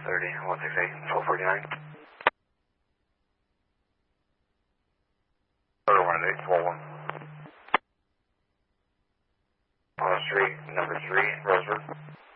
30, 168, 1249. Order 1841. On the street, number 3, Roseburg.